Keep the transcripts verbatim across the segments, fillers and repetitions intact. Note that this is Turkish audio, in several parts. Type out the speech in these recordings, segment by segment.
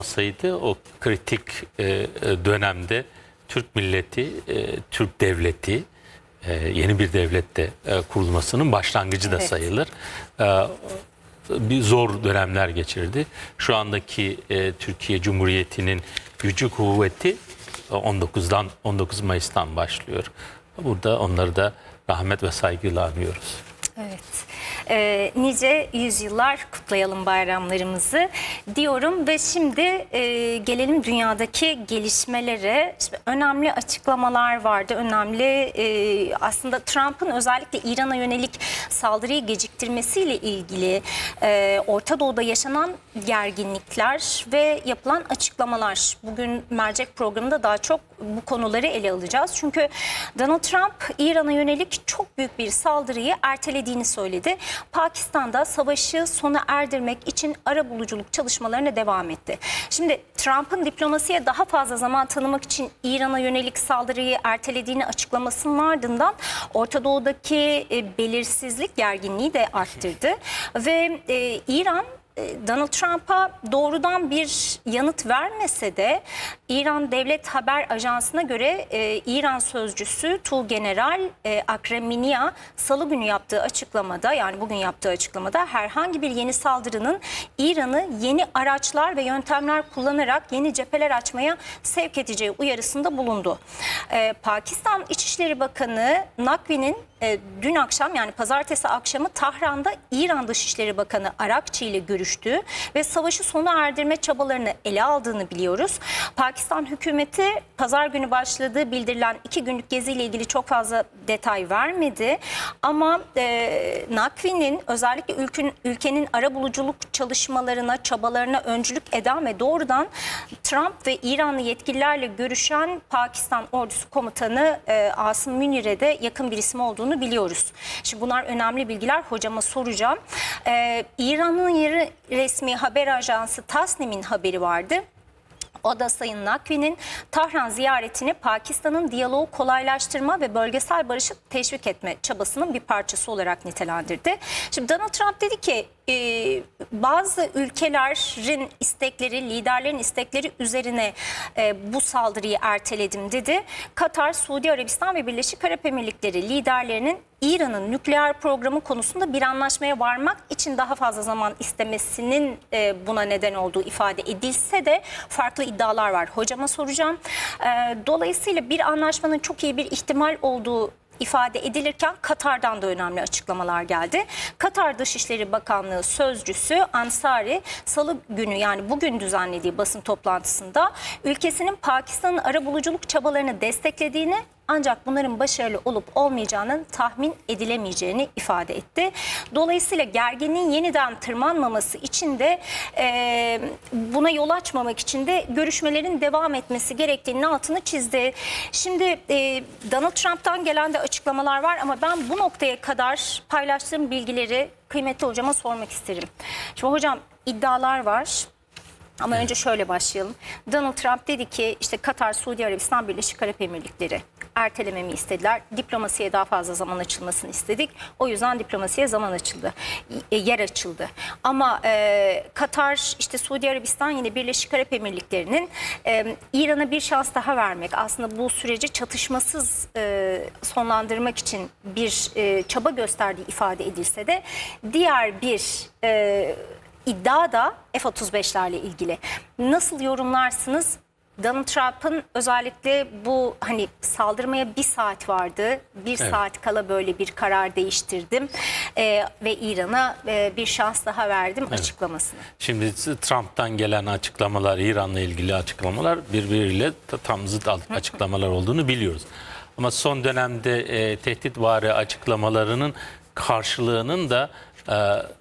olsaydı o kritik e, dönemde Türk milleti, e, Türk devleti, e, yeni bir devlette e, kurulmasının başlangıcı da Evet. sayılır. E, bir zor dönemler geçirdi. Şu andaki e, Türkiye Cumhuriyeti'nin gücü kuvveti on dokuzdan on dokuz Mayıs'tan başlıyor. Burada onları da rahmet ve saygıyla anıyoruz. Evet. Ee, nice yüzyıllar kutlayalım bayramlarımızı diyorum ve şimdi e, gelelim dünyadaki gelişmelere. Şimdi önemli açıklamalar vardı. Önemli e, aslında Trump'ın özellikle İran'a yönelik saldırıyı geciktirmesiyle ilgili e, Orta Doğu'da yaşanan gerginlikler ve yapılan açıklamalar. Bugün mercek programında daha çok bu konuları ele alacağız. Çünkü Donald Trump İran'a yönelik çok büyük bir saldırıyı ertelediğini söyledi. Pakistan'da savaşı sona erdirmek için arabuluculuk çalışmalarına devam etti. Şimdi Trump'ın diplomasiye daha fazla zaman tanımak için İran'a yönelik saldırıyı ertelediğini açıklamasının ardından Orta Doğu'daki e, belirsizlik gerginliği de arttırdı. Ve e, İran Donald Trump'a doğrudan bir yanıt vermese de İran Devlet Haber Ajansı'na göre e, İran sözcüsü Tuğgeneral e, Akremenia salı günü yaptığı açıklamada, yani bugün yaptığı açıklamada herhangi bir yeni saldırının İran'ı yeni araçlar ve yöntemler kullanarak yeni cepheler açmaya sevk edeceği uyarısında bulundu. E, Pakistan İçişleri Bakanı Nakvi'nin e, dün akşam, yani pazartesi akşamı Tahran'da İran Dışişleri Bakanı Arakçi ile görüştüğü ve savaşı sona erdirme çabalarını ele aldığını biliyoruz. Pakistan hükümeti pazar günü başladığı bildirilen iki günlük geziyle ilgili çok fazla detay vermedi. Ama e, Nakvi'nin özellikle ülkün, ülkenin arabuluculuk çalışmalarına, çabalarına öncülük eden ve doğrudan Trump ve İranlı yetkililerle görüşen Pakistan Ordusu Komutanı e, Asım Münir'e de yakın bir isim olduğunu biliyoruz. Şimdi bunlar önemli bilgiler, hocama soracağım. E, İran'ın yeri resmi haber ajansı Tasnim'in haberi vardı. O da Sayın Nakvi'nin Tahran ziyaretini Pakistan'ın diyaloğu kolaylaştırma ve bölgesel barışı teşvik etme çabasının bir parçası olarak nitelendirdi. Şimdi Donald Trump dedi ki e, bazı ülkelerin istekleri, liderlerin istekleri üzerine e, bu saldırıyı erteledim dedi. Katar, Suudi Arabistan ve Birleşik Arap Emirlikleri liderlerinin İran'ın nükleer programı konusunda bir anlaşmaya varmak için daha fazla zaman istemesinin e, buna neden olduğu ifade edilse de farklı iddialar var. Hocama soracağım. E, dolayısıyla bir anlaşmanın çok iyi bir ihtimal olduğu ifade edilirken Katar'dan da önemli açıklamalar geldi. Katar Dışişleri Bakanlığı Sözcüsü Ansari salı günü, yani bugün düzenlediği basın toplantısında ülkesinin Pakistan'ın arabuluculuk çabalarını desteklediğini, ancak bunların başarılı olup olmayacağının tahmin edilemeyeceğini ifade etti. Dolayısıyla gerginliğin yeniden tırmanmaması için de e, buna yol açmamak için de görüşmelerin devam etmesi gerektiğinin altını çizdi. Şimdi e, Donald Trump'tan gelen de açıklamalar var ama ben bu noktaya kadar paylaştığım bilgileri kıymetli hocama sormak isterim. Şimdi hocam, iddialar var. Ama önce şöyle başlayalım. Donald Trump dedi ki işte Katar, Suudi Arabistan, Birleşik Arap Emirlikleri ertelememi istediler. Diplomasiye daha fazla zaman açılmasını istedik. O yüzden diplomasiye zaman açıldı. Yer açıldı. Ama e, Katar, işte Suudi Arabistan, yine Birleşik Arap Emirlikleri'nin e, İran'a bir şans daha vermek, aslında bu süreci çatışmasız e, sonlandırmak için bir e, çaba gösterdiği ifade edilse de diğer bir e, iddia da F otuz beşlerle ilgili. Nasıl yorumlarsınız? Donald Trump'ın özellikle bu, hani saldırmaya bir saat vardı, bir evet. saat kala böyle bir karar değiştirdim ee, ve İran'a e, bir şans daha verdim evet. açıklamasını. Şimdi Trump'tan gelen açıklamalar, İran'la ilgili açıklamalar birbiriyle tam zıt açıklamalar olduğunu biliyoruz. Ama son dönemde e, tehditvari açıklamalarının karşılığının da e,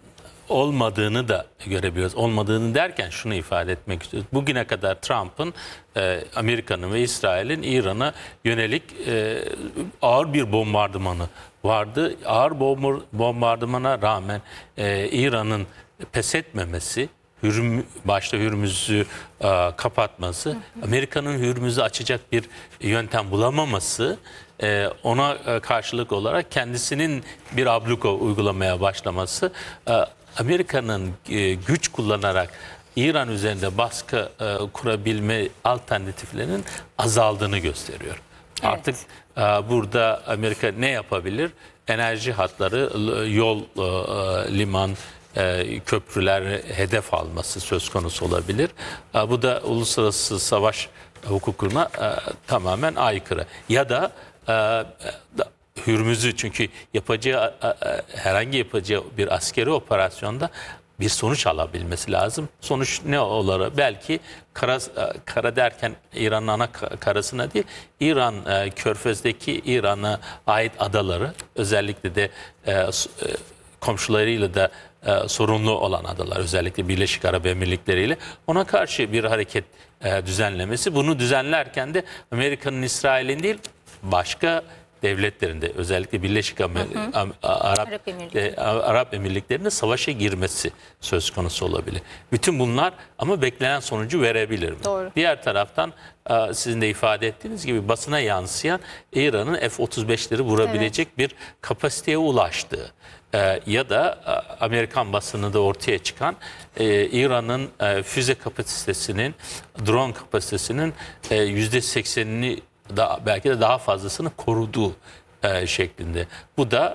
olmadığını da görebiliyoruz. Olmadığını derken şunu ifade etmek istiyoruz. Bugüne kadar Trump'ın, e, Amerika'nın ve İsrail'in İran'a yönelik e, ağır bir bombardımanı vardı. Ağır bombardımana rağmen e, İran'ın pes etmemesi, Hürm, başta Hürmüz'ü e, kapatması, Amerika'nın Hürmüz'ü açacak bir yöntem bulamaması, e, ona e, karşılık olarak kendisinin bir abluka uygulamaya başlaması, e, Amerika'nın e, güç kullanarak İran üzerinde baskı e, kurabilme alternatiflerinin azaldığını gösteriyor. Evet. Artık e, burada Amerika ne yapabilir? Enerji hatları, yol, e, liman, e, köprüler hedef alması söz konusu olabilir. E, bu da uluslararası savaş hukukuna e, tamamen aykırı. Ya da e, da, Hürmüz'ü, çünkü yapacağı e, e, herhangi yapacağı bir askeri operasyonda bir sonuç alabilmesi lazım. Sonuç ne olur? Belki kara, kara derken İran'ın ana karasına değil, İran e, Körfez'deki İran'a ait adaları, özellikle de e, e, komşularıyla da e, sorunlu olan adalar, özellikle Birleşik Arap Emirlikleri ile ona karşı bir hareket e, düzenlemesi. Bunu düzenlerken de Amerika'nın, İsrail'in değil, başka devletlerinde, özellikle Birleşik Amer hı hı. Arap, Arap, Emirlikleri. e, Arap Emirlikleri'nde savaşa girmesi söz konusu olabilir. Bütün bunlar ama beklenen sonucu verebilir mi? Doğru. Diğer taraftan e, sizin de ifade ettiğiniz gibi basına yansıyan İran'ın F otuz beşleri vurabilecek evet. bir kapasiteye ulaştığı e, ya da e, Amerikan basını da ortaya çıkan e, İran'ın e, füze kapasitesinin, drone kapasitesinin e, yüzde seksenini da, belki de daha fazlasını koruduğu e, şeklinde. Bu da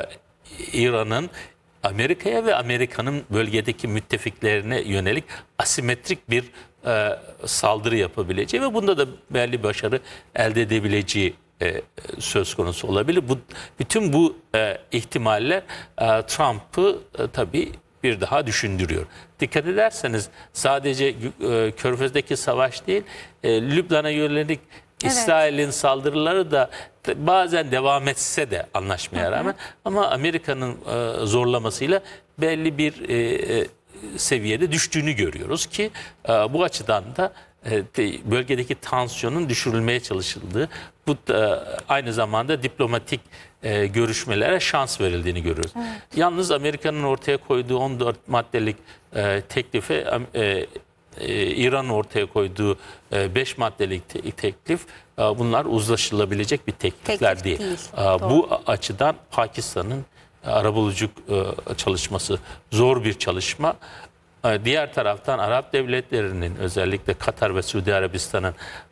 e, İran'ın Amerika'ya ve Amerika'nın bölgedeki müttefiklerine yönelik asimetrik bir e, saldırı yapabileceği ve bunda da belli başarı elde edebileceği e, söz konusu olabilir. Bu, bütün bu e, ihtimaller e, Trump'ı e, tabii bir daha düşündürüyor. Dikkat ederseniz sadece e, Körfez'deki savaş değil, e, Lübnan'a yönelik Evet. İsrail'in saldırıları da bazen devam etse de anlaşmaya hı hı. rağmen, ama Amerika'nın e, zorlamasıyla belli bir e, seviyede düştüğünü görüyoruz ki e, bu açıdan da e, de, bölgedeki tansiyonun düşürülmeye çalışıldığı, bu da aynı zamanda diplomatik e, görüşmelere şans verildiğini görüyoruz. Evet. Yalnız Amerika'nın ortaya koyduğu on dört maddelik e, teklife e, İran'ın ortaya koyduğu beş maddelik teklif, bunlar uzlaşılabilecek bir teklifler Teklif değil. değil. Bu Doğru. açıdan Pakistan'ın arabuluculuk çalışması zor bir çalışma. Diğer taraftan Arap devletlerinin, özellikle Katar ve Suudi Arabistan'ın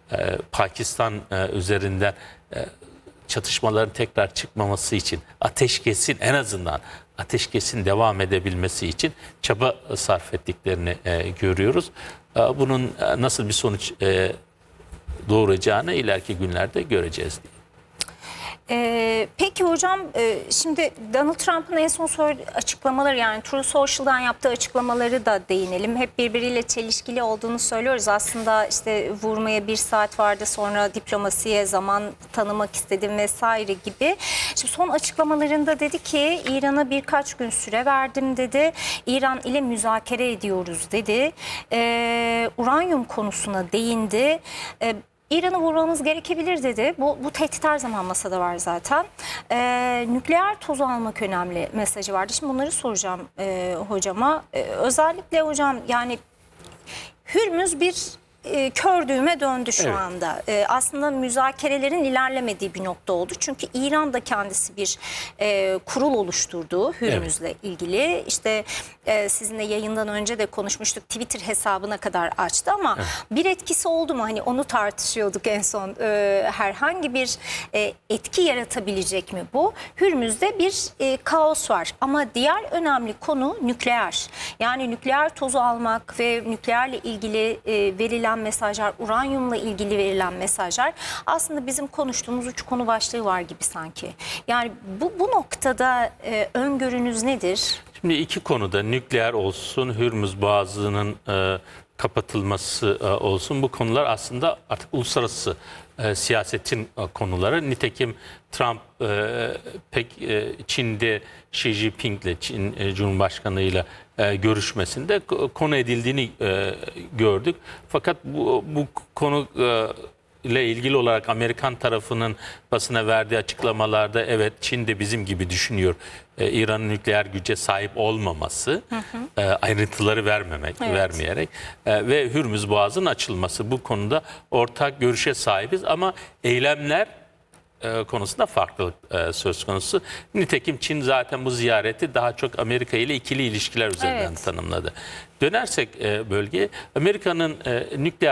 Pakistan üzerinden çatışmaların tekrar çıkmaması için, ateşkesin, en azından ateşkesin devam edebilmesi için çaba sarf ettiklerini e, görüyoruz. E, bunun e, nasıl bir sonuç e, doğuracağını ileriki günlerde göreceğiz diye. Ee, peki hocam, e, şimdi Donald Trump'ın en son açıklamaları, yani Truth Social'dan yaptığı açıklamaları da değinelim. Hep birbiriyle çelişkili olduğunu söylüyoruz. Aslında işte vurmaya bir saat vardı, sonra diplomasiye zaman tanımak istedim vesaire gibi. Şimdi son açıklamalarında dedi ki İran'a birkaç gün süre verdim dedi. İran ile müzakere ediyoruz dedi. Ee, uranyum konusuna değindi. Ee, İran'ı vurmamız gerekebilir dedi. Bu, bu tehdit her zaman masada var zaten. Ee, nükleer toz almak önemli mesajı vardı. Şimdi bunları soracağım e, hocama. Ee, özellikle hocam, yani Hürmüz bir e, kör düğme döndü şu evet. anda. E, aslında müzakerelerin ilerlemediği bir nokta oldu. Çünkü İran da kendisi bir e, kurul oluşturdu Hürmüz'le evet. ilgili. İşte e, sizinle yayından önce de konuşmuştuk. Twitter hesabına kadar açtı ama evet. bir etkisi oldu mu? Hani onu tartışıyorduk en son. E, herhangi bir e, etki yaratabilecek mi bu? Hürmüz'de bir e, kaos var. Ama diğer önemli konu nükleer. Yani nükleer tozu almak ve nükleerle ilgili e, verilen mesajlar, uranyumla ilgili verilen mesajlar, aslında bizim konuştuğumuz üç konu başlığı var gibi sanki. Yani bu, bu noktada e, öngörünüz nedir? Şimdi iki konuda, nükleer olsun, Hürmüz Boğazı'nın e, kapatılması e, olsun, bu konular aslında artık uluslararası e, siyasetin e, konuları. Nitekim Trump e, pek e, Çin'de Xi Jinping'le, Çin e, Cumhurbaşkanı'yla e, görüşmesinde konu edildiğini e, gördük. Fakat bu, bu konu e, ile ilgili olarak Amerikan tarafının basına verdiği açıklamalarda evet, Çin de bizim gibi düşünüyor, Ee, İran'ın nükleer güce sahip olmaması, hı hı. E, ayrıntıları vermemek, evet. vermeyerek e, ve Hürmüz Boğazı'nın açılması, bu konuda ortak görüşe sahibiz ama eylemler e, konusunda farklılık e, söz konusu. Nitekim Çin zaten bu ziyareti daha çok Amerika ile ikili ilişkiler üzerinden evet. tanımladı. Dönersek e, bölgeye, Amerika'nın e, nükleer